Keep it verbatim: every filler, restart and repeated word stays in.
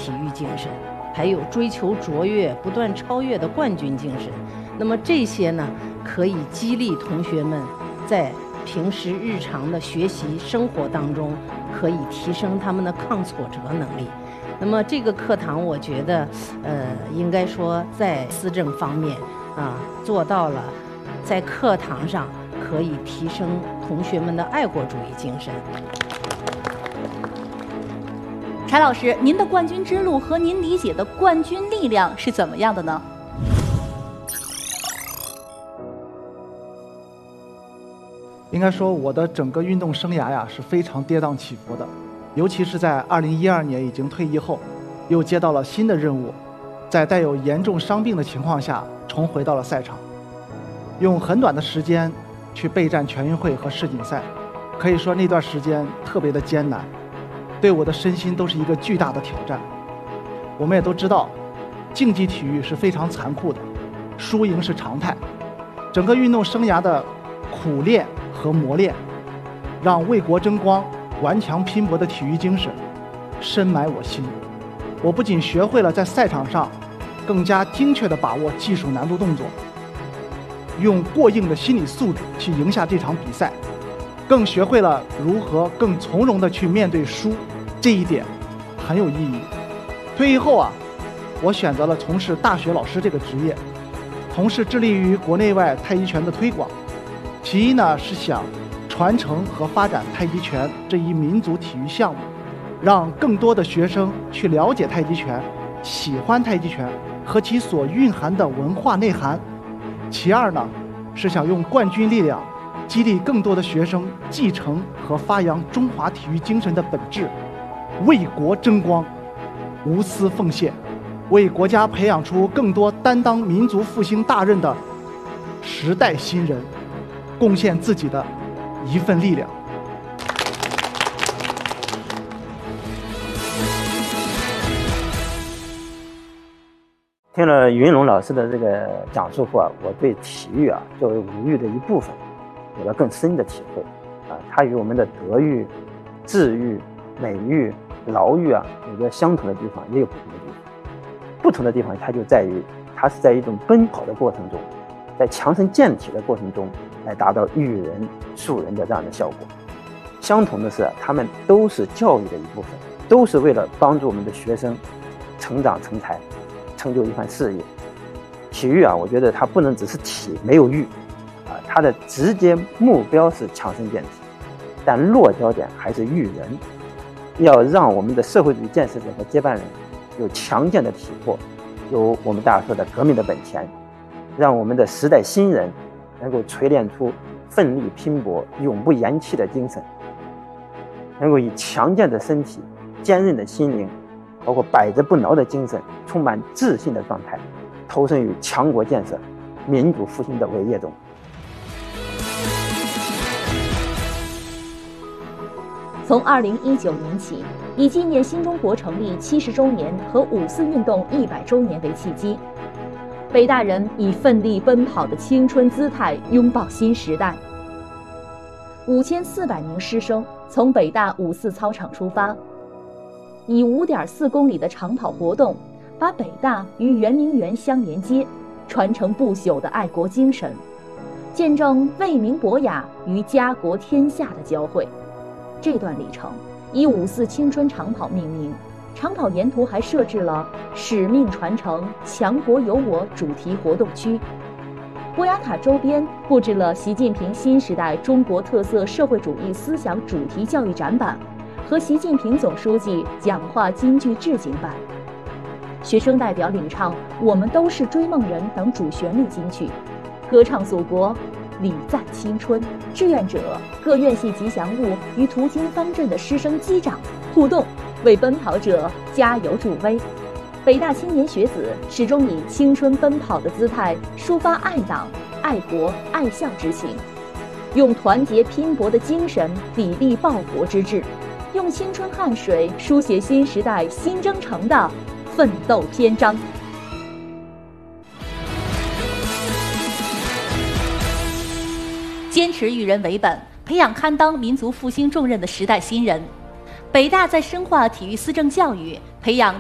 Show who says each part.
Speaker 1: 体育精神，还有追求卓越、不断超越的冠军精神。那么这些呢，可以激励同学们在平时日常的学习生活当中，可以提升他们的抗挫折能力。那么这个课堂，我觉得，呃，应该说在思政方面啊，做到了在课堂上可以提升同学们的爱国主义精神。
Speaker 2: 柴老师，您的冠军之路和您理解的冠军力量是怎么样的呢？
Speaker 3: 应该说，我的整个运动生涯呀是非常跌宕起伏的，尤其是在二零一二年已经退役后，又接到了新的任务，在带有严重伤病的情况下重回到了赛场，用很短的时间去备战全运会和世锦赛，可以说那段时间特别的艰难，对我的身心都是一个巨大的挑战。我们也都知道，竞技体育是非常残酷的，输赢是常态。整个运动生涯的苦练和磨练，让为国争光、顽强拼搏的体育精神深埋我心。我不仅学会了在赛场上更加精确地把握技术难度动作，用过硬的心理素质去赢下这场比赛，更学会了如何更从容地去面对输，这一点很有意义。退役后啊，我选择了从事大学老师这个职业，同时致力于国内外太极拳的推广。其一呢，是想传承和发展太极拳这一民族体育项目，让更多的学生去了解太极拳，喜欢太极拳和其所蕴含的文化内涵。其二呢，是想用冠军力量激励更多的学生继承和发扬中华体育精神的本质，为国争光，无私奉献，为国家培养出更多担当民族复兴大任的时代新人，贡献自己的一份力量。
Speaker 4: 听了云龙老师的这个讲述后啊，我对体育啊作为武育的一部分有了更深的体会啊。它与我们的德育、智育、美育、劳育啊有着相同的地方，也有不同的地方。不同的地方它就在于，它是在一种奔跑的过程中，在强身健体的过程中来达到育人树人的这样的效果。相同的是，他们都是教育的一部分，都是为了帮助我们的学生成长成才，成就一番事业。体育啊，我觉得它不能只是体没有育啊，它的直接目标是强身健体，但落脚点还是育人。要让我们的社会主义建设者和接班人有强健的体魄，有我们大家说的革命的本钱，让我们的时代新人能够锤炼出奋力拼搏、永不言弃的精神，能够以强健的身体、坚韧的心灵，包括百折不挠的精神，充满自信的状态，投身于强国建设、民主复兴的伟业中。
Speaker 2: 从二零一九年起，以纪念新中国成立七十周年和五四运动一百周年为契机，北大人以奋力奔跑的青春姿态拥抱新时代。五千四百名师生从北大五四操场出发，以五点四公里的长跑活动，把北大与圆明园相连接，传承不朽的爱国精神，见证为民博雅与家国天下的交汇。这段里程以五四青春长跑命名，长跑沿途还设置了使命传承、强国有我主题活动区。博雅塔周边布置了习近平新时代中国特色社会主义思想主题教育展板和习近平总书记讲话金句致敬版。学生代表领唱《我们都是追梦人》等主旋律金曲，歌唱祖国，礼赞青春。志愿者、各院系吉祥物与途经方阵的师生击掌互动，为奔跑者加油助威。北大青年学子始终以青春奔跑的姿态抒发爱党、爱国、爱校之情，用团结拼搏的精神砥砺报国之志，用青春汗水书写新时代新征程的奋斗篇章。坚持育人为本，培养堪当民族复兴重任的时代新人。北大在深化体育思政教育，培养